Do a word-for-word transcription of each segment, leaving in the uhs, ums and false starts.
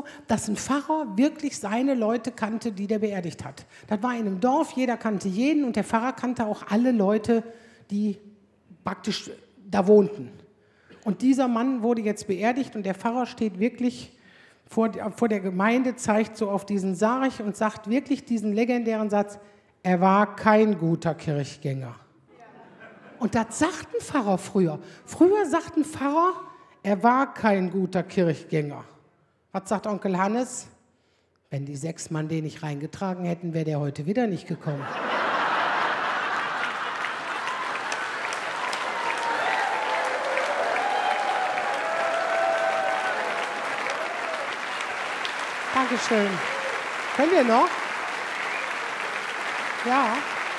dass ein Pfarrer wirklich seine Leute kannte, die der beerdigt hat. Das war in einem Dorf, jeder kannte jeden und der Pfarrer kannte auch alle Leute, die praktisch da wohnten. Und dieser Mann wurde jetzt beerdigt und der Pfarrer steht wirklich vor, vor der Gemeinde, zeigt so auf diesen Sarg und sagt wirklich diesen legendären Satz, er war kein guter Kirchgänger. Und das sagt ein Pfarrer früher. Früher sagt ein Pfarrer, er war kein guter Kirchgänger. Was sagt Onkel Hannes? Wenn die sechs Mann den nicht reingetragen hätten, wäre der heute wieder nicht gekommen. Dankeschön. Können wir noch? Ja.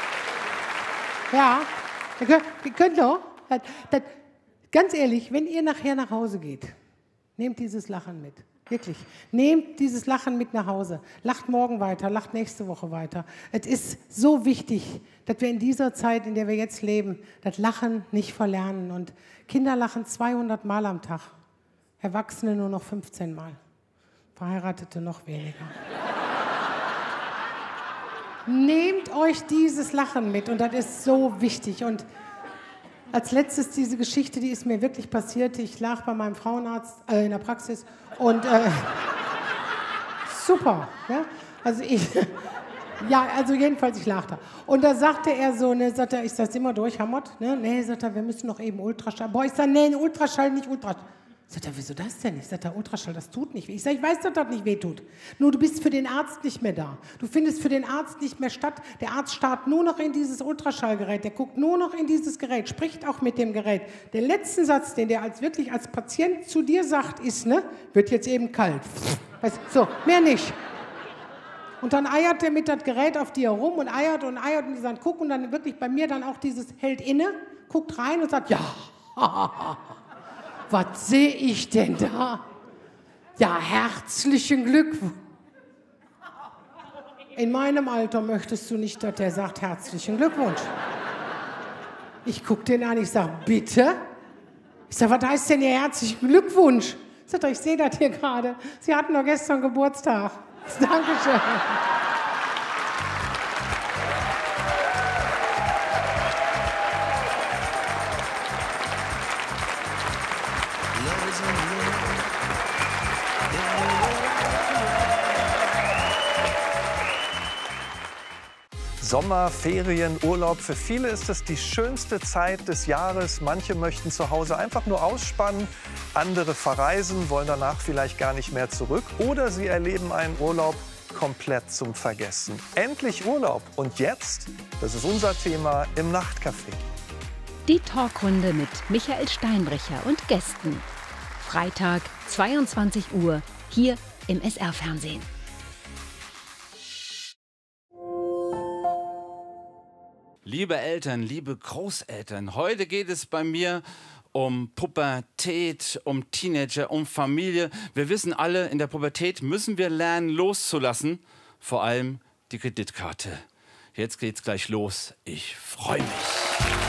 Ja. Wir können noch. Das, das, ganz ehrlich, wenn ihr nachher nach Hause geht, nehmt dieses Lachen mit. Wirklich. Nehmt dieses Lachen mit nach Hause. Lacht morgen weiter, lacht nächste Woche weiter. Es ist so wichtig, dass wir in dieser Zeit, in der wir jetzt leben, das Lachen nicht verlernen. Und Kinder lachen zweihundert Mal am Tag. Erwachsene nur noch fünfzehn Mal. Verheiratete noch weniger. Nehmt euch dieses Lachen mit und das ist so wichtig. Und als letztes diese Geschichte, die ist mir wirklich passiert. Ich lag bei meinem Frauenarzt äh, in der Praxis und äh, super. Ja? Also ich, ja, also jedenfalls ich lag da. Und da sagte er so, ne, sagt er, ich sag immer durch, Hammert, ne, nee, sagt er, wir müssen noch eben Ultraschall. Boah, ich sag, nee, Ultraschall, nicht Ultraschall. Sagt er, wieso das denn? Ich sage, der Ultraschall, das tut nicht weh. Ich sage, ich weiß, dass das nicht weh tut. Nur du bist für den Arzt nicht mehr da. Du findest für den Arzt nicht mehr statt. Der Arzt starrt nur noch in dieses Ultraschallgerät. Der guckt nur noch in dieses Gerät, spricht auch mit dem Gerät. Der letzte Satz, den der als wirklich als Patient zu dir sagt, ist, ne, wird jetzt eben kalt. Weißt, so, mehr nicht. Und dann eiert der mit das Gerät auf dir herum und eiert und eiert und die sagen, guck. Und dann wirklich bei mir dann auch dieses hält inne, guckt rein und sagt, ja, was sehe ich denn da? Ja, herzlichen Glückwunsch. In meinem Alter möchtest du nicht, dass der sagt, herzlichen Glückwunsch. Ich gucke den an, ich sage, bitte? Ich sage, was heißt denn Ihr herzlichen Glückwunsch? Ich sage, ich sehe das hier gerade. Sie hatten doch gestern Geburtstag. Dankeschön. Sommer, Ferien, Urlaub. Für viele ist es die schönste Zeit des Jahres. Manche möchten zu Hause einfach nur ausspannen. Andere verreisen, wollen danach vielleicht gar nicht mehr zurück. Oder sie erleben einen Urlaub komplett zum Vergessen. Endlich Urlaub. Und jetzt, das ist unser Thema im Nachtcafé. Die Talkrunde mit Michael Steinbrecher und Gästen. Freitag, zweiundzwanzig Uhr, hier im S R-Fernsehen. Liebe Eltern, liebe Großeltern, heute geht es bei mir um Pubertät, um Teenager, um Familie. Wir wissen alle, in der Pubertät müssen wir lernen, loszulassen. Vor allem die Kreditkarte. Jetzt geht's gleich los. Ich freue mich.